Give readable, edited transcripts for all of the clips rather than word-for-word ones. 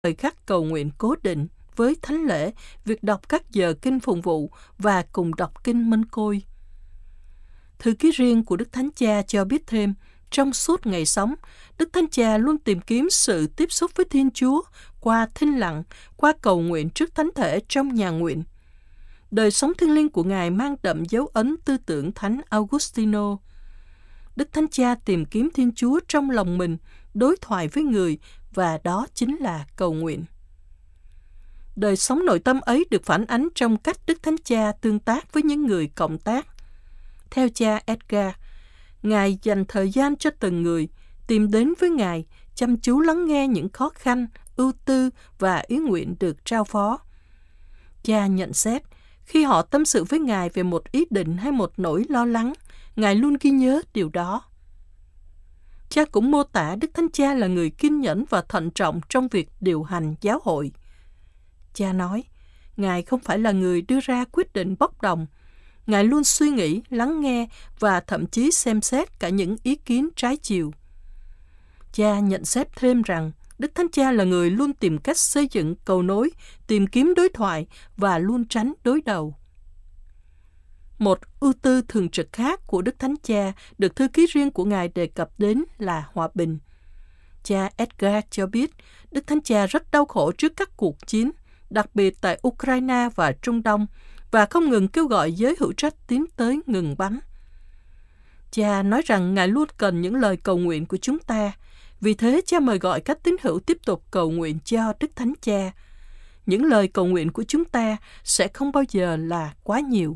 thời khắc cầu nguyện cố định với thánh lễ, việc đọc các giờ kinh phụng vụ và cùng đọc kinh Mân Côi. Thư ký riêng của Đức Thánh Cha cho biết thêm, trong suốt ngày sống, Đức Thánh Cha luôn tìm kiếm sự tiếp xúc với Thiên Chúa qua thinh lặng, qua cầu nguyện trước Thánh Thể trong nhà nguyện. Đời sống thiêng liêng của Ngài mang đậm dấu ấn tư tưởng Thánh Augustino. Đức Thánh Cha tìm kiếm Thiên Chúa trong lòng mình, đối thoại với người, và đó chính là cầu nguyện. Đời sống nội tâm ấy được phản ánh trong cách Đức Thánh Cha tương tác với những người cộng tác. Theo cha Edgar, Ngài dành thời gian cho từng người, tìm đến với Ngài, chăm chú lắng nghe những khó khăn, ưu tư và ý nguyện được trao phó. Cha nhận xét, khi họ tâm sự với Ngài về một ý định hay một nỗi lo lắng, Ngài luôn ghi nhớ điều đó. Cha cũng mô tả Đức Thánh Cha là người kiên nhẫn và thận trọng trong việc điều hành giáo hội. Cha nói, Ngài không phải là người đưa ra quyết định bốc đồng. Ngài luôn suy nghĩ, lắng nghe và thậm chí xem xét cả những ý kiến trái chiều. Cha nhận xét thêm rằng Đức Thánh Cha là người luôn tìm cách xây dựng cầu nối, tìm kiếm đối thoại và luôn tránh đối đầu. Một ưu tư thường trực khác của Đức Thánh Cha được thư ký riêng của Ngài đề cập đến là hòa bình. Cha Edgar cho biết Đức Thánh Cha rất đau khổ trước các cuộc chiến, đặc biệt tại Ukraine và Trung Đông, và không ngừng kêu gọi giới hữu trách tiến tới ngừng bắn. Cha nói rằng Ngài luôn cần những lời cầu nguyện của chúng ta. Vì thế, cha mời gọi các tín hữu tiếp tục cầu nguyện cho Đức Thánh Cha. Những lời cầu nguyện của chúng ta sẽ không bao giờ là quá nhiều.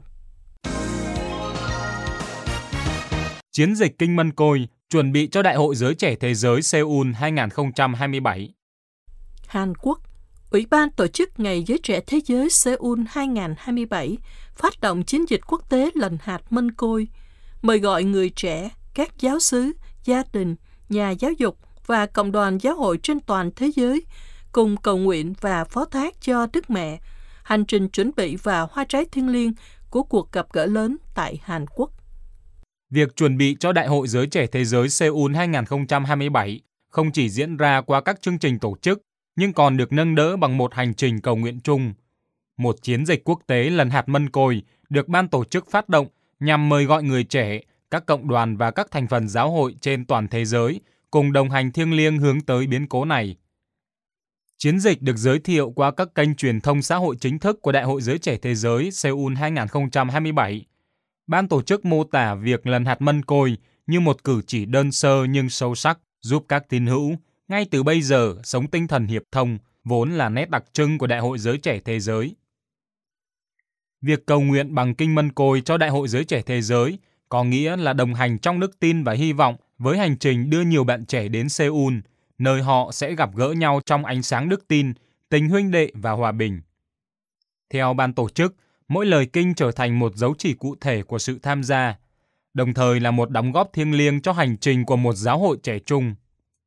Chiến dịch Kinh Mân Côi chuẩn bị cho Đại hội Giới Trẻ Thế giới Seoul 2027. Hàn Quốc, Ủy ban tổ chức Ngày Giới Trẻ Thế giới Seoul 2027 phát động chiến dịch quốc tế lần hạt Mân Côi, mời gọi người trẻ, các giáo xứ, gia đình, nhà giáo dục và cộng đoàn giáo hội trên toàn thế giới cùng cầu nguyện và phó thác cho Đức Mẹ, hành trình chuẩn bị và hoa trái thiêng liêng của cuộc gặp gỡ lớn tại Hàn Quốc. Việc chuẩn bị cho Đại hội Giới Trẻ Thế giới Seoul 2027 không chỉ diễn ra qua các chương trình tổ chức, nhưng còn được nâng đỡ bằng một hành trình cầu nguyện chung. Một chiến dịch quốc tế lần hạt Mân Côi được ban tổ chức phát động nhằm mời gọi người trẻ, các cộng đoàn và các thành phần giáo hội trên toàn thế giới cùng đồng hành thiêng liêng hướng tới biến cố này. Chiến dịch được giới thiệu qua các kênh truyền thông xã hội chính thức của Đại hội Giới Trẻ Thế giới Seoul 2027. Ban tổ chức mô tả việc lần hạt Mân Côi như một cử chỉ đơn sơ nhưng sâu sắc, giúp các tín hữu ngay từ bây giờ sống tinh thần hiệp thông, vốn là nét đặc trưng của Đại hội Giới Trẻ Thế giới. Việc cầu nguyện bằng Kinh Mân Côi cho Đại hội Giới Trẻ Thế giới có nghĩa là đồng hành trong đức tin và hy vọng với hành trình đưa nhiều bạn trẻ đến Seoul, nơi họ sẽ gặp gỡ nhau trong ánh sáng đức tin, tình huynh đệ và hòa bình. Theo ban tổ chức, mỗi lời kinh trở thành một dấu chỉ cụ thể của sự tham gia, đồng thời là một đóng góp thiêng liêng cho hành trình của một giáo hội trẻ trung.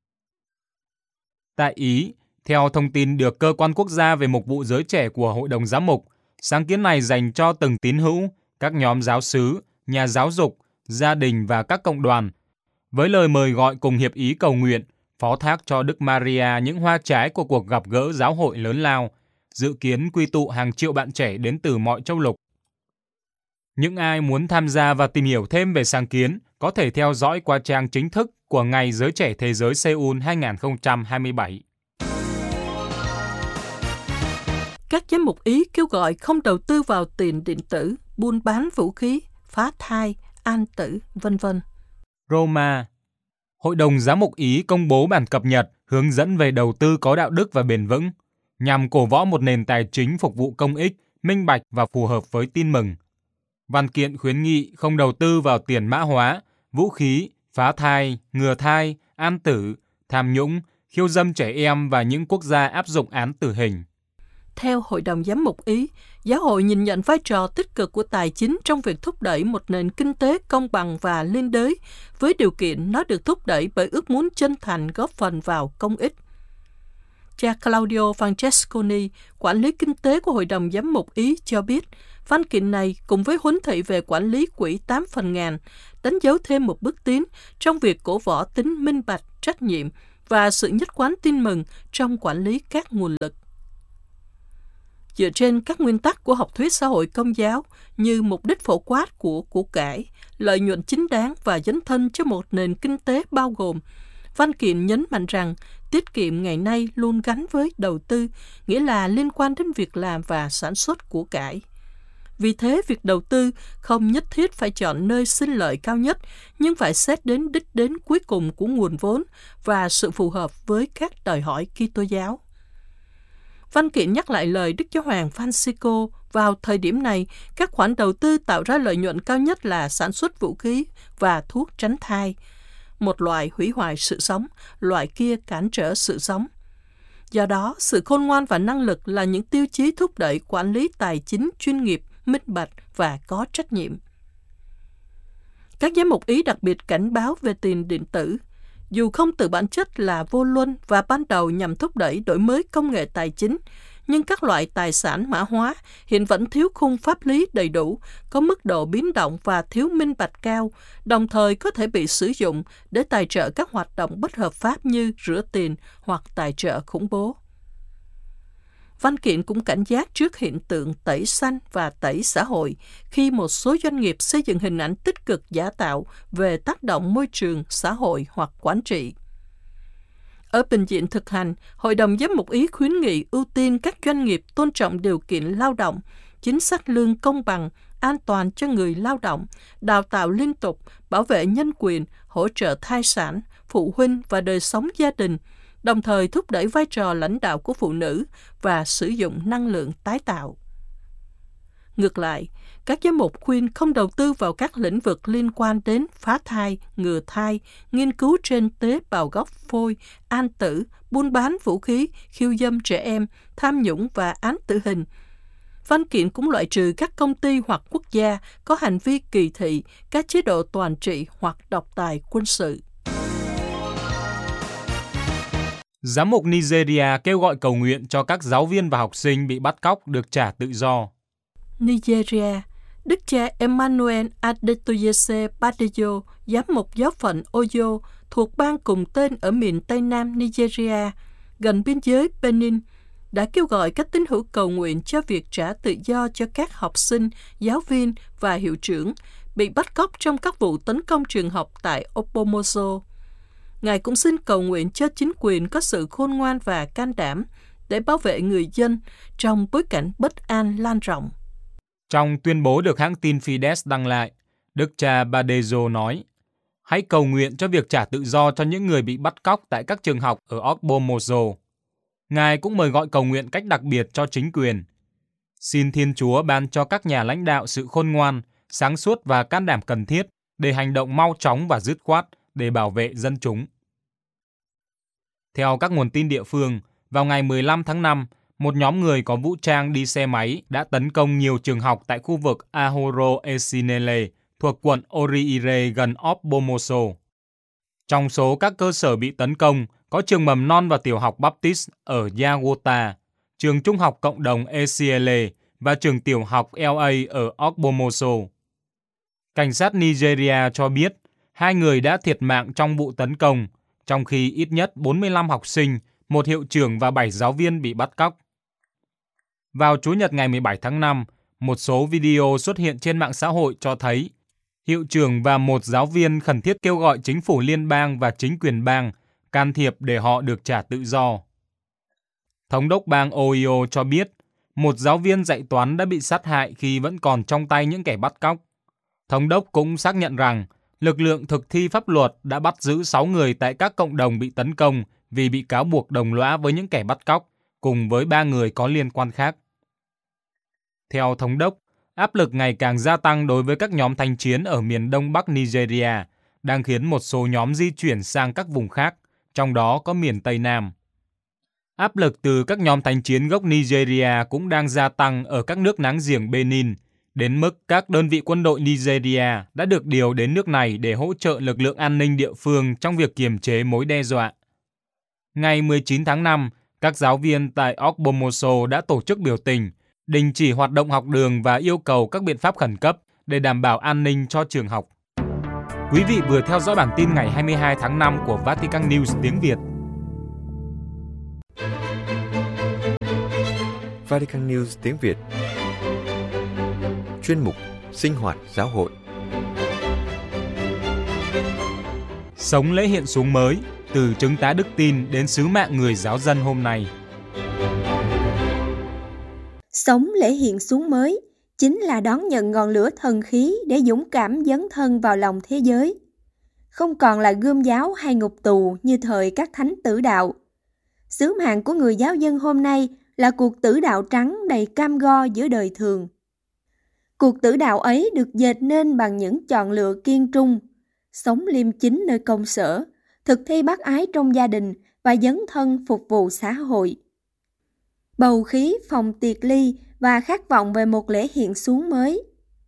Tại Ý, theo thông tin được Cơ quan Quốc gia về Mục vụ Giới Trẻ của Hội đồng Giám mục, sáng kiến này dành cho từng tín hữu, các nhóm giáo xứ, nhà giáo dục, gia đình và các cộng đoàn, với lời mời gọi cùng hiệp ý cầu nguyện, phó thác cho Đức Maria những hoa trái của cuộc gặp gỡ giáo hội lớn lao, dự kiến quy tụ hàng triệu bạn trẻ đến từ mọi châu lục. Những ai muốn tham gia và tìm hiểu thêm về sáng kiến có thể theo dõi qua trang chính thức của Ngày Giới Trẻ Thế giới Seoul 2027. Các giám mục Ý kêu gọi không đầu tư vào tiền điện tử, buôn bán vũ khí, phá thai, an tử, v.v. Roma. Hội đồng Giám mục Ý công bố bản cập nhật hướng dẫn về đầu tư có đạo đức và bền vững, nhằm cổ võ một nền tài chính phục vụ công ích, minh bạch và phù hợp với tin mừng. Văn kiện khuyến nghị không đầu tư vào tiền mã hóa, vũ khí, phá thai, ngừa thai, an tử, tham nhũng, khiêu dâm trẻ em và những quốc gia áp dụng án tử hình. Theo Hội đồng Giám mục Ý, giáo hội nhìn nhận vai trò tích cực của tài chính trong việc thúc đẩy một nền kinh tế công bằng và liên đới, với điều kiện nó được thúc đẩy bởi ước muốn chân thành góp phần vào công ích. Cha Claudio Francesconi, quản lý kinh tế của Hội đồng Giám mục Ý cho biết, văn kiện này cùng với huấn thị về quản lý quỹ 8/1000 đánh dấu thêm một bước tiến trong việc cổ võ tính minh bạch, trách nhiệm và sự nhất quán tin mừng trong quản lý các nguồn lực. Dựa trên các nguyên tắc của học thuyết xã hội Công giáo như mục đích phổ quát của cải, lợi nhuận chính đáng và dấn thân cho một nền kinh tế bao gồm, văn kiện nhấn mạnh rằng tiết kiệm ngày nay luôn gắn với đầu tư, nghĩa là liên quan đến việc làm và sản xuất của cải. Vì thế, việc đầu tư không nhất thiết phải chọn nơi sinh lợi cao nhất, nhưng phải xét đến đích đến cuối cùng của nguồn vốn và sự phù hợp với các đòi hỏi Kitô giáo. Văn kiện nhắc lại lời Đức Giáo hoàng Francisco vào thời điểm này, các khoản đầu tư tạo ra lợi nhuận cao nhất là sản xuất vũ khí và thuốc tránh thai. Một loại hủy hoại sự sống, loại kia cản trở sự sống. Do đó, sự khôn ngoan và năng lực là những tiêu chí thúc đẩy quản lý tài chính chuyên nghiệp, minh bạch và có trách nhiệm. Các giám mục Ý đặc biệt cảnh báo về tiền điện tử. Dù không từ bản chất là vô luân và ban đầu nhằm thúc đẩy đổi mới công nghệ tài chính, nhưng các loại tài sản mã hóa hiện vẫn thiếu khung pháp lý đầy đủ, có mức độ biến động và thiếu minh bạch cao, đồng thời có thể bị sử dụng để tài trợ các hoạt động bất hợp pháp như rửa tiền hoặc tài trợ khủng bố. Văn kiện cũng cảnh giác trước hiện tượng tẩy xanh và tẩy xã hội khi một số doanh nghiệp xây dựng hình ảnh tích cực giả tạo về tác động môi trường, xã hội hoặc quản trị. Ở bình diện thực hành, Hội đồng Giám mục Ý khuyến nghị ưu tiên các doanh nghiệp tôn trọng điều kiện lao động, chính sách lương công bằng, an toàn cho người lao động, đào tạo liên tục, bảo vệ nhân quyền, hỗ trợ thai sản, phụ huynh và đời sống gia đình, đồng thời thúc đẩy vai trò lãnh đạo của phụ nữ và sử dụng năng lượng tái tạo. Ngược lại, các giám mục khuyên không đầu tư vào các lĩnh vực liên quan đến phá thai, ngừa thai, nghiên cứu trên tế bào gốc phôi, an tử, buôn bán vũ khí, khiêu dâm trẻ em, tham nhũng và án tử hình. Văn kiện cũng loại trừ các công ty hoặc quốc gia có hành vi kỳ thị, các chế độ toàn trị hoặc độc tài quân sự. Giám mục Nigeria kêu gọi cầu nguyện cho các giáo viên và học sinh bị bắt cóc được trả tự do. Nigeria, Đức cha Emmanuel Adetoyese Badejo, giám mục giáo phận Oyo, thuộc bang cùng tên ở miền Tây Nam Nigeria, gần biên giới Benin, đã kêu gọi các tín hữu cầu nguyện cho việc trả tự do cho các học sinh, giáo viên và hiệu trưởng bị bắt cóc trong các vụ tấn công trường học tại Ogbomoso. Ngài cũng xin cầu nguyện cho chính quyền có sự khôn ngoan và can đảm để bảo vệ người dân trong bối cảnh bất an lan rộng. Trong tuyên bố được hãng tin Fides đăng lại, Đức cha Badejo nói, hãy cầu nguyện cho việc trả tự do cho những người bị bắt cóc tại các trường học ở Ogbomoso. Ngài cũng mời gọi cầu nguyện cách đặc biệt cho chính quyền. Xin Thiên Chúa ban cho các nhà lãnh đạo sự khôn ngoan, sáng suốt và can đảm cần thiết để hành động mau chóng và dứt khoát để bảo vệ dân chúng. Theo các nguồn tin địa phương, vào ngày 15 tháng 5, một nhóm người có vũ trang đi xe máy đã tấn công nhiều trường học tại khu vực Ahoro Esinele thuộc quận Oriire gần Ogbomoso. Trong số các cơ sở bị tấn công có trường mầm non và tiểu học Baptist ở Yagota, trường trung học cộng đồng Esiele và trường tiểu học LA ở Ogbomoso. Cảnh sát Nigeria cho biết 2 người đã thiệt mạng trong vụ tấn công, trong khi ít nhất 45 học sinh, 1 hiệu trưởng và 7 giáo viên bị bắt cóc. Vào Chủ nhật ngày 17 tháng 5, một số video xuất hiện trên mạng xã hội cho thấy hiệu trưởng và 1 giáo viên khẩn thiết kêu gọi chính phủ liên bang và chính quyền bang can thiệp để họ được trả tự do. Thống đốc bang Oyo cho biết 1 giáo viên dạy toán đã bị sát hại khi vẫn còn trong tay những kẻ bắt cóc. Thống đốc cũng xác nhận rằng lực lượng thực thi pháp luật đã bắt giữ 6 người tại các cộng đồng bị tấn công vì bị cáo buộc đồng lõa với những kẻ bắt cóc, cùng với 3 người có liên quan khác. Theo thống đốc, áp lực ngày càng gia tăng đối với các nhóm thanh chiến ở miền đông bắc Nigeria, đang khiến một số nhóm di chuyển sang các vùng khác, trong đó có miền Tây Nam. Áp lực từ các nhóm thanh chiến gốc Nigeria cũng đang gia tăng ở các nước láng giềng Benin, đến mức các đơn vị quân đội Nigeria đã được điều đến nước này để hỗ trợ lực lượng an ninh địa phương trong việc kiềm chế mối đe dọa. Ngày 19 tháng 5, các giáo viên tại Ogbomoso đã tổ chức biểu tình, đình chỉ hoạt động học đường và yêu cầu các biện pháp khẩn cấp để đảm bảo an ninh cho trường học. Quý vị vừa theo dõi bản tin ngày 22 tháng 5 của Vatican News tiếng Việt. Vatican News tiếng Việt. Chuyên mục Sinh hoạt giáo hội. Sống lễ hiện xuống mới, từ chứng tá đức tin đến sứ mạng người giáo dân hôm nay. Sống lễ hiện xuống mới chính là đón nhận ngọn lửa thần khí để dũng cảm dấn thân vào lòng thế giới. Không còn là gươm giáo hay ngục tù như thời các thánh tử đạo. Sứ mạng của người giáo dân hôm nay là cuộc tử đạo trắng đầy cam go giữa đời thường. Cuộc tử đạo ấy được dệt nên bằng những chọn lựa kiên trung, sống liêm chính nơi công sở, thực thi bác ái trong gia đình và dấn thân phục vụ xã hội. Bầu khí phòng tiệc ly và khát vọng về một lễ hiện xuống mới.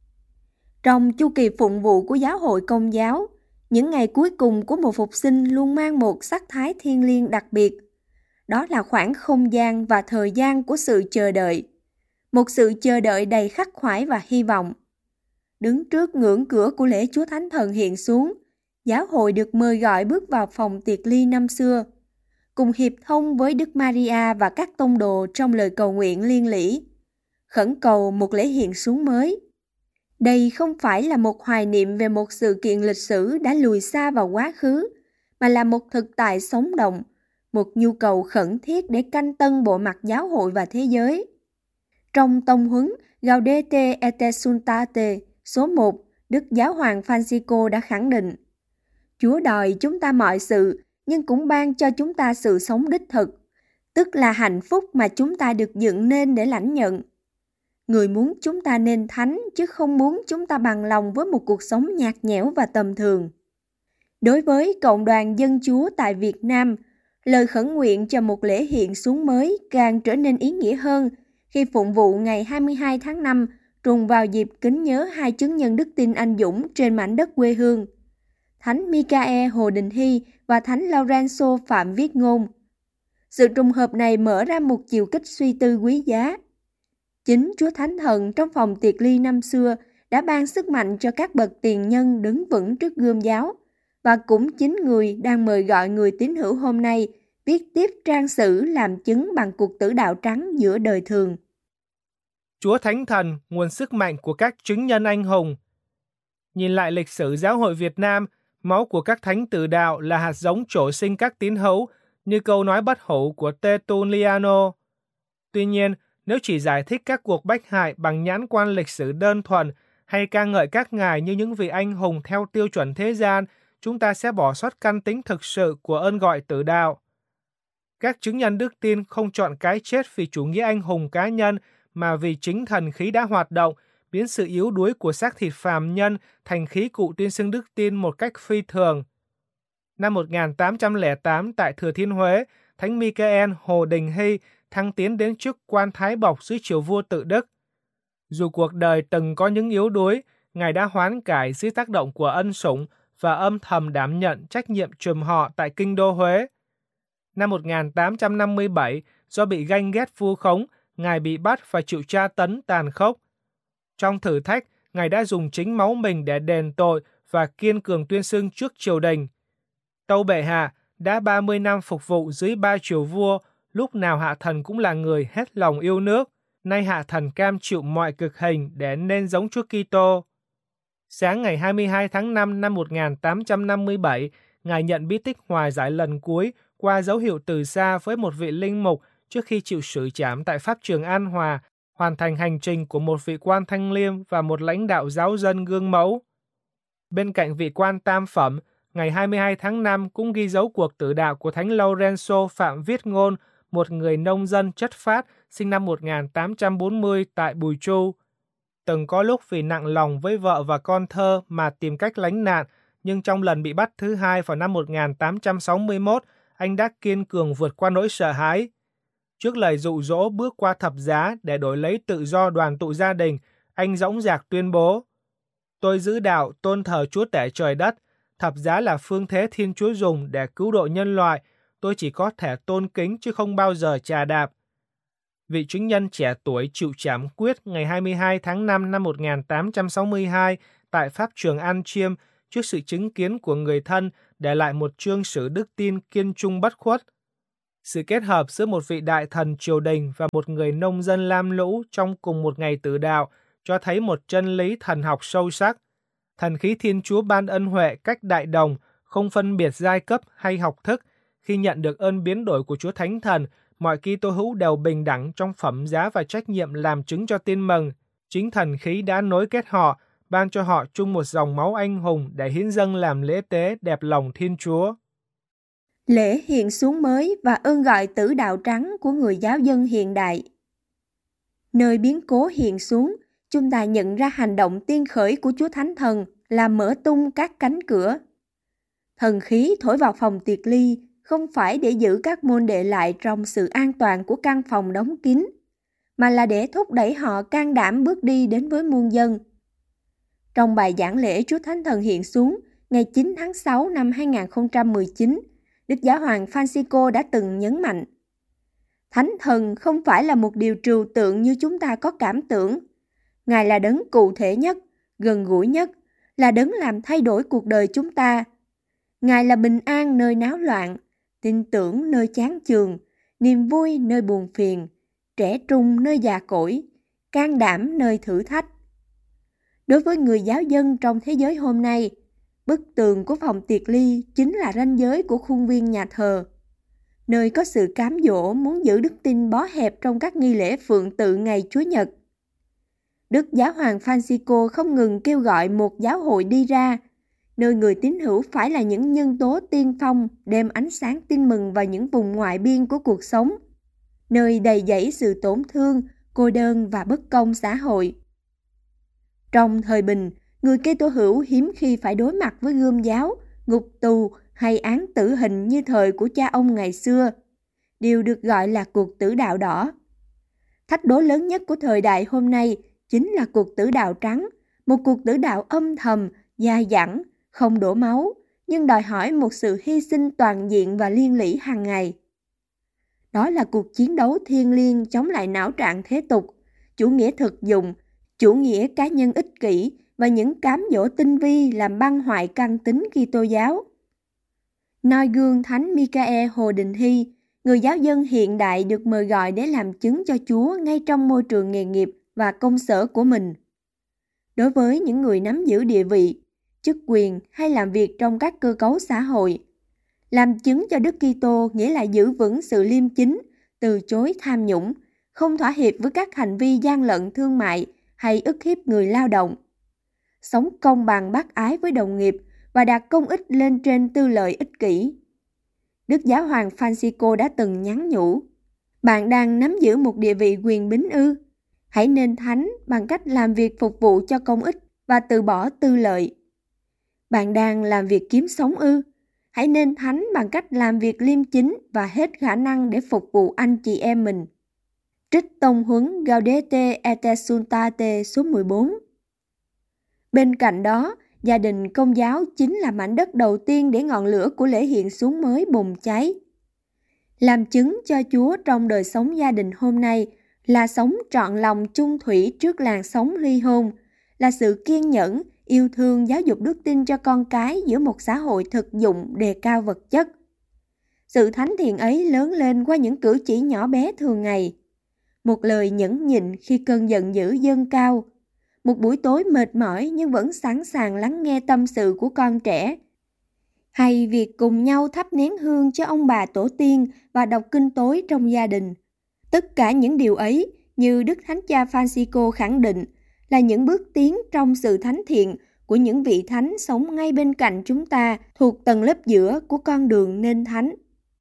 Trong chu kỳ phụng vụ của giáo hội Công giáo, những ngày cuối cùng của mùa phục sinh luôn mang một sắc thái thiêng liêng đặc biệt. Đó là khoảng không gian và thời gian của sự chờ đợi. Một sự chờ đợi đầy khắc khoải và hy vọng. Đứng trước ngưỡng cửa của lễ Chúa Thánh Thần hiện xuống, giáo hội được mời gọi bước vào phòng tiệc ly năm xưa, cùng hiệp thông với Đức Maria và các tông đồ trong lời cầu nguyện liên lỉ, khẩn cầu một lễ hiện xuống mới. Đây không phải là một hoài niệm về một sự kiện lịch sử đã lùi xa vào quá khứ, mà là một thực tại sống động, một nhu cầu khẩn thiết để canh tân bộ mặt giáo hội và thế giới. Trong tông huấn Gaudete et Exsultate số 1, Đức Giáo hoàng Francisco đã khẳng định: Chúa đòi chúng ta mọi sự, nhưng cũng ban cho chúng ta sự sống đích thực, tức là hạnh phúc mà chúng ta được dựng nên để lãnh nhận. Người muốn chúng ta nên thánh, chứ không muốn chúng ta bằng lòng với một cuộc sống nhạt nhẽo và tầm thường. Đối với cộng đoàn dân Chúa tại Việt Nam, lời khẩn nguyện cho một lễ hiện xuống mới càng trở nên ý nghĩa hơn khi phụng vụ ngày 22 tháng 5 trùng vào dịp kính nhớ hai chứng nhân đức tin anh dũng trên mảnh đất quê hương, Thánh Michael Hồ Đình Hy và Thánh Lorenzo Phạm Viết Ngôn. Sự trùng hợp này mở ra một chiều kích suy tư quý giá. Chính Chúa Thánh Thần trong phòng tiệc ly năm xưa đã ban sức mạnh cho các bậc tiền nhân đứng vững trước gươm giáo, và cũng chính người đang mời gọi người tín hữu hôm nay viết tiếp trang sử làm chứng bằng cuộc tử đạo trắng giữa đời thường. Chúa Thánh Thần, nguồn sức mạnh của các chứng nhân anh hùng. Nhìn lại lịch sử giáo hội Việt Nam, máu của các thánh tử đạo là hạt giống trổ sinh các tín hữu, như câu nói bất hủ của Tertulliano. Tuy nhiên, nếu chỉ giải thích các cuộc bách hại bằng nhãn quan lịch sử đơn thuần hay ca ngợi các ngài như những vị anh hùng theo tiêu chuẩn thế gian, chúng ta sẽ bỏ sót căn tính thực sự của ơn gọi tử đạo. Các chứng nhân đức tin không chọn cái chết vì chủ nghĩa anh hùng cá nhân, mà vì chính thần khí đã hoạt động, biến sự yếu đuối của xác thịt phàm nhân thành khí cụ tuyên xưng đức tin một cách phi thường. Năm 1808 tại Thừa Thiên Huế, Thánh Michael Hồ Đình Hy thăng tiến đến chức quan thái bộc dưới triều vua Tự Đức. Dù cuộc đời từng có những yếu đuối, ngài đã hoán cải dưới tác động của ân sủng và âm thầm đảm nhận trách nhiệm trùm họ tại kinh đô Huế. Năm 1857, do bị ganh ghét vu khống, ngài bị bắt và chịu tra tấn tàn khốc. Trong thử thách, ngài đã dùng chính máu mình để đền tội và kiên cường tuyên xưng trước triều đình. Tâu bệ hạ đã 30 năm phục vụ dưới 3 triều vua, lúc nào hạ thần cũng là người hết lòng yêu nước. Nay hạ thần cam chịu mọi cực hình để nên giống Chúa Kitô. Sáng ngày 22 tháng 5 năm 1857, ngài nhận bí tích hòa giải lần cuối qua dấu hiệu từ xa với một vị linh mục trước khi chịu xử trảm tại pháp trường An Hòa, hoàn thành hành trình của một vị quan thanh liêm và một lãnh đạo giáo dân gương mẫu. Bên cạnh vị quan tam phẩm, ngày 22 tháng 5 cũng ghi dấu cuộc tử đạo của Thánh Lorenzo Phạm Viết Ngôn, một người nông dân chất phác sinh năm 1840 tại Bùi Chu. Từng có lúc vì nặng lòng với vợ và con thơ mà tìm cách lánh nạn, nhưng trong lần bị bắt thứ hai vào năm 1861, anh đã kiên cường vượt qua nỗi sợ hãi. Trước lời dụ dỗ bước qua thập giá để đổi lấy tự do đoàn tụ gia đình, anh dõng dạc tuyên bố: Tôi giữ đạo tôn thờ Chúa Tể trời đất, thập giá là phương thế Thiên Chúa dùng để cứu độ nhân loại, tôi chỉ có thể tôn kính chứ không bao giờ chà đạp. Vị chứng nhân trẻ tuổi chịu trảm quyết ngày 22 tháng 5 năm 1862 tại pháp trường An Chiêm trước sự chứng kiến của người thân, để lại một chương sử đức tin kiên trung bất khuất. Sự kết hợp giữa một vị đại thần triều đình và một người nông dân lam lũ trong cùng một ngày tử đạo cho thấy một chân lý thần học sâu sắc. Thần khí Thiên Chúa ban ân huệ cách đại đồng, không phân biệt giai cấp hay học thức. Khi nhận được ơn biến đổi của Chúa Thánh Thần, mọi Kitô hữu đều bình đẳng trong phẩm giá và trách nhiệm làm chứng cho tin mừng. Chính thần khí đã nối kết họ, ban cho họ chung một dòng máu anh hùng để hiến dâng làm lễ tế đẹp lòng Thiên Chúa. Lễ hiện xuống mới và ơn gọi tử đạo trắng của người giáo dân hiện đại. Nơi biến cố hiện xuống, chúng ta nhận ra hành động tiên khởi của Chúa Thánh Thần là mở tung các cánh cửa. Thần khí thổi vào phòng tiệc ly không phải để giữ các môn đệ lại trong sự an toàn của căn phòng đóng kín, mà là để thúc đẩy họ can đảm bước đi đến với muôn dân. Trong bài giảng lễ Chúa Thánh Thần hiện xuống ngày 9 tháng 6 năm 2019, Đức Giáo hoàng Francisco đã từng nhấn mạnh: Thánh Thần không phải là một điều trừu tượng như chúng ta có cảm tưởng. Ngài là đấng cụ thể nhất, gần gũi nhất, là đấng làm thay đổi cuộc đời chúng ta. Ngài là bình an nơi náo loạn, tin tưởng nơi chán chường, niềm vui nơi buồn phiền, trẻ trung nơi già cỗi, can đảm nơi thử thách. Đối với người giáo dân trong thế giới hôm nay, bức tường của phòng tiệc ly chính là ranh giới của khuôn viên nhà thờ, nơi có sự cám dỗ muốn giữ đức tin bó hẹp trong các nghi lễ phượng tự ngày Chúa Nhật. Đức Giáo hoàng Francisco không ngừng kêu gọi một giáo hội đi ra, nơi người tín hữu phải là những nhân tố tiên phong đem ánh sáng tin mừng vào những vùng ngoại biên của cuộc sống, nơi đầy dẫy sự tổn thương, cô đơn và bất công xã hội. Trong thời bình, người Kitô hữu hiếm khi phải đối mặt với gươm giáo, ngục tù hay án tử hình như thời của cha ông ngày xưa, đều được gọi là cuộc tử đạo đỏ. Thách đố lớn nhất của thời đại hôm nay chính là cuộc tử đạo trắng, một cuộc tử đạo âm thầm, dai dẳng, không đổ máu, nhưng đòi hỏi một sự hy sinh toàn diện và liên lỉ hàng ngày. Đó là cuộc chiến đấu thiêng liêng chống lại não trạng thế tục, chủ nghĩa thực dụng, chủ nghĩa cá nhân ích kỷ và những cám dỗ tinh vi làm băng hoại căn tính Kitô giáo. Noi gương Thánh Michael Hồ Đình Hy, người giáo dân hiện đại được mời gọi để làm chứng cho Chúa ngay trong môi trường nghề nghiệp và công sở của mình. Đối với những người nắm giữ địa vị, chức quyền hay làm việc trong các cơ cấu xã hội, làm chứng cho Đức Kitô nghĩa là giữ vững sự liêm chính, từ chối tham nhũng, không thỏa hiệp với các hành vi gian lận thương mại hay ức hiếp người lao động, sống công bằng bác ái với đồng nghiệp và đặt công ích lên trên tư lợi ích kỷ. Đức Giáo hoàng Francisco đã từng nhắn nhủ: bạn đang nắm giữ một địa vị quyền bính ư? Hãy nên thánh bằng cách làm việc phục vụ cho công ích và từ bỏ tư lợi. Bạn đang làm việc kiếm sống ư? Hãy nên thánh bằng cách làm việc liêm chính và hết khả năng để phục vụ anh chị em mình. Trích tông huấn Gaudete et Exsultate số 14. Bên cạnh đó, gia đình Công giáo chính là mảnh đất đầu tiên để ngọn lửa của lễ hiện xuống mới bùng cháy. Làm chứng cho Chúa trong đời sống gia đình hôm nay là sống trọn lòng chung thủy trước làn sóng ly hôn, là sự kiên nhẫn, yêu thương giáo dục đức tin cho con cái giữa một xã hội thực dụng đề cao vật chất. Sự thánh thiện ấy lớn lên qua những cử chỉ nhỏ bé thường ngày. Một lời nhẫn nhịn khi cơn giận dữ dâng cao. Một buổi tối mệt mỏi nhưng vẫn sẵn sàng lắng nghe tâm sự của con trẻ. Hay việc cùng nhau thắp nén hương cho ông bà tổ tiên và đọc kinh tối trong gia đình. Tất cả những điều ấy, như Đức Thánh Cha Francisco khẳng định, là những bước tiến trong sự thánh thiện của những vị thánh sống ngay bên cạnh chúng ta thuộc tầng lớp giữa của con đường nên thánh.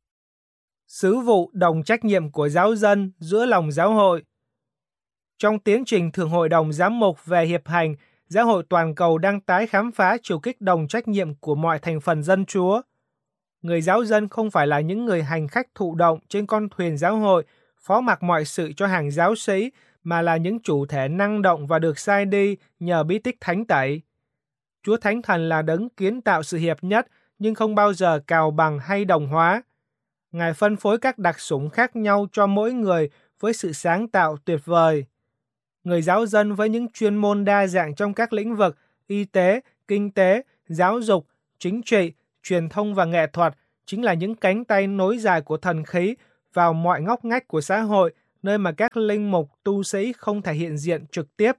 Sứ vụ đồng trách nhiệm của giáo dân giữa lòng giáo hội. Trong tiến trình Thượng hội đồng giám mục về hiệp hành, giáo hội toàn cầu đang tái khám phá chiều kích đồng trách nhiệm của mọi thành phần dân Chúa. Người giáo dân không phải là những người hành khách thụ động trên con thuyền giáo hội, phó mặc mọi sự cho hàng giáo sĩ, mà là những chủ thể năng động và được sai đi nhờ bí tích thánh tẩy. Chúa Thánh Thần là đấng kiến tạo sự hiệp nhất, nhưng không bao giờ cào bằng hay đồng hóa. Ngài phân phối các đặc sủng khác nhau cho mỗi người với sự sáng tạo tuyệt vời. Người giáo dân với những chuyên môn đa dạng trong các lĩnh vực y tế, kinh tế, giáo dục, chính trị, truyền thông và nghệ thuật chính là những cánh tay nối dài của thần khí, vào mọi ngóc ngách của xã hội, nơi mà các linh mục, tu sĩ không thể hiện diện trực tiếp.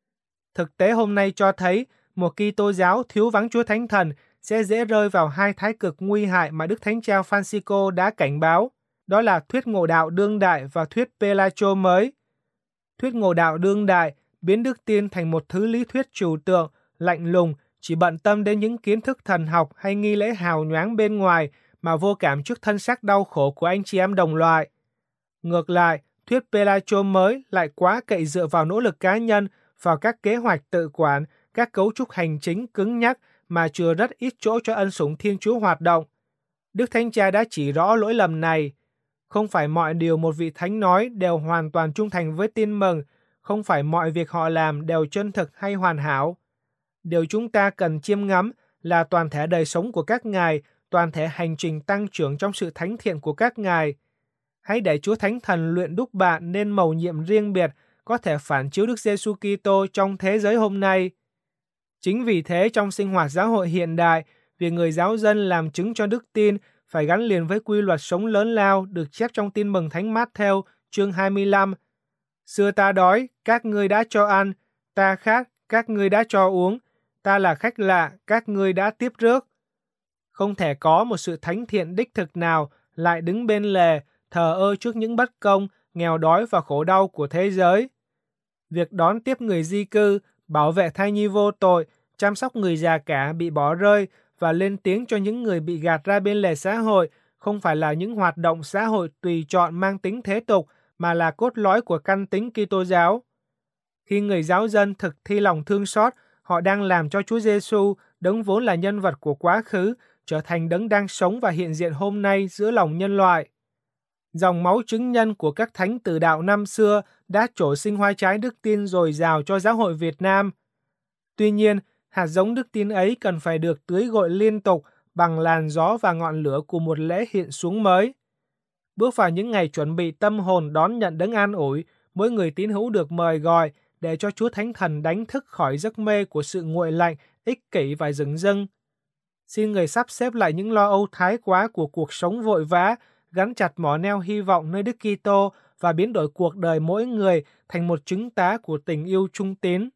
Thực tế hôm nay cho thấy một Kitô giáo thiếu vắng Chúa Thánh Thần sẽ dễ rơi vào hai thái cực nguy hại mà Đức Thánh Cha Francisco đã cảnh báo. Đó là thuyết ngộ đạo đương đại và thuyết Pelagiô mới. Thuyết ngộ đạo đương đại biến đức tin thành một thứ lý thuyết trừu tượng, lạnh lùng, chỉ bận tâm đến những kiến thức thần học hay nghi lễ hào nhoáng bên ngoài mà vô cảm trước thân xác đau khổ của anh chị em đồng loại. Ngược lại, thuyết Pelagiô mới lại quá cậy dựa vào nỗ lực cá nhân, vào các kế hoạch tự quản, các cấu trúc hành chính cứng nhắc mà chừa rất ít chỗ cho ân sủng Thiên Chúa hoạt động. Đức Thánh Cha đã chỉ rõ lỗi lầm này. Không phải mọi điều một vị thánh nói đều hoàn toàn trung thành với tin mừng, không phải mọi việc họ làm đều chân thực hay hoàn hảo. Điều chúng ta cần chiêm ngắm là toàn thể đời sống của các ngài, toàn thể hành trình tăng trưởng trong sự thánh thiện của các ngài. Hãy để Chúa Thánh Thần luyện đúc bạn nên mầu nhiệm riêng biệt, có thể phản chiếu Đức Giêsu Kitô trong thế giới hôm nay. Chính vì thế, trong sinh hoạt giáo hội hiện đại, việc người giáo dân làm chứng cho đức tin phải gắn liền với quy luật sống lớn lao được chép trong Tin mừng Thánh Mát-thêu chương 25. Xưa ta đói, các ngươi đã cho ăn, ta khát, các ngươi đã cho uống, ta là khách lạ, các ngươi đã tiếp rước. Không thể có một sự thánh thiện đích thực nào lại đứng bên lề, thờ ơ trước những bất công, nghèo đói và khổ đau của thế giới. Việc đón tiếp người di cư, bảo vệ thai nhi vô tội, chăm sóc người già cả bị bỏ rơi và lên tiếng cho những người bị gạt ra bên lề xã hội không phải là những hoạt động xã hội tùy chọn mang tính thế tục, mà là cốt lõi của căn tính Kitô giáo. Khi người giáo dân thực thi lòng thương xót, họ đang làm cho Chúa Giêsu, đấng vốn là nhân vật của quá khứ, trở thành đấng đang sống và hiện diện hôm nay giữa lòng nhân loại. Dòng máu chứng nhân của các thánh tử đạo năm xưa đã trổ sinh hoa trái đức tin dồi dào cho giáo hội Việt Nam. Tuy nhiên, hạt giống đức tin ấy cần phải được tưới gội liên tục bằng làn gió và ngọn lửa của một lễ hiện xuống mới. Bước vào những ngày chuẩn bị tâm hồn đón nhận đấng an ủi, mỗi người tín hữu được mời gọi để cho Chúa Thánh Thần đánh thức khỏi giấc mê của sự nguội lạnh, ích kỷ và dửng dưng. Xin người sắp xếp lại những lo âu thái quá của cuộc sống vội vã, gắn chặt mỏ neo hy vọng nơi Đức Kitô và biến đổi cuộc đời mỗi người thành một chứng tá của tình yêu trung tín.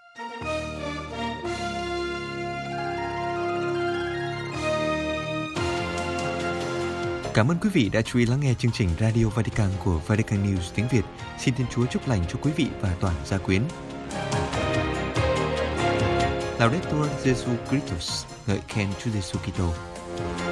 Cảm ơn quý vị đã chú ý lắng nghe chương trình Radio Vatican của Vatican News tiếng Việt. Xin Thiên Chúa chúc lành cho quý vị và toàn gia quyến. Laudetur Jesu Christus, ngợi khen Chúa Giêsu Kitô.